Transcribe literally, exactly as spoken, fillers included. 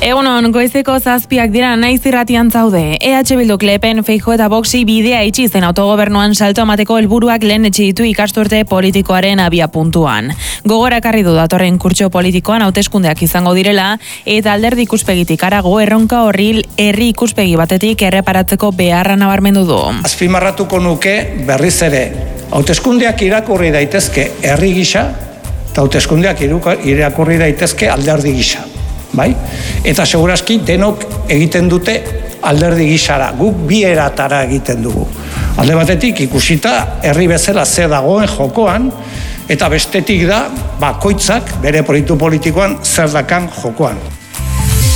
Egunon, goizeko zazpiak dira naiz irratian zaude. E H Bilduk Le Pen, Feijóo eta Voxi bidea itxi zen autogobernuan salto emateko helburuak lehen etxi ditu ikasturte politikoaren abia puntuan. Gogora ekarri du datorren kurtso politikoan hauteskundeak izango direla eta alderdi ikuspegitik harago erronka horri herri ikuspegi batetik erreparatzeko beharra nabarmendu du. Azpimarratuko nuke berriz ere hauteskundeak irakurri daitezke herri gisa eta hauteskundeak irakurri daitezke alderdi gisa. Bai? Eta segurazki denok egiten dute alderdi gisara, guk bi eratara egiten dugu. Alde batetik ikusita herri bezala ze dagoen jokoan, eta bestetik da bakoitzak bere proiektu politikoan zer dakan jokoan.